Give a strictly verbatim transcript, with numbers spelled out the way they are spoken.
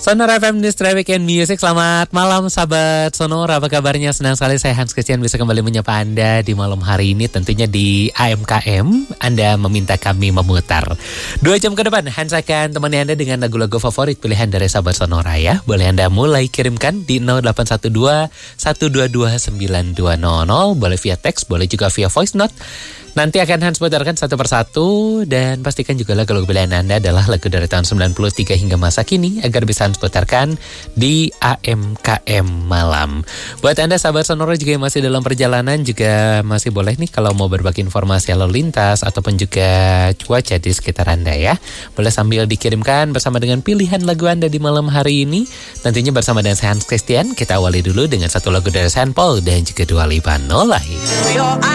Sonora F M News Weekend Music. Selamat malam sahabat Sonora, apa kabarnya? Senang sekali saya Hans Christian bisa kembali menyapa Anda di malam hari ini. Tentunya di A M K M Anda meminta kami memutar Dua jam ke depan Hans akan temani Anda dengan lagu-lagu favorit pilihan dari sahabat Sonora ya. Boleh Anda mulai kirimkan di nol delapan satu dua, satu dua dua, sembilan dua nol nol. Boleh via teks, boleh juga via voice note. Nanti akan Hans putarkan satu persatu. Dan pastikan juga lagu-lagu pilihan Anda adalah lagu dari tahun sembilan puluh tiga hingga masa kini, agar bisa Hans putarkan di A M K M Malam. Buat Anda sahabat Sonora juga yang masih dalam perjalanan, juga masih boleh nih kalau mau berbagi informasi lalu lintas ataupun juga cuaca di sekitar Anda ya. Boleh sambil dikirimkan bersama dengan pilihan lagu Anda di malam hari ini. Tentunya bersama dengan saya Hans Christian. Kita awali dulu dengan satu lagu dari Saint Paul dan juga Dua Lipa, No Life.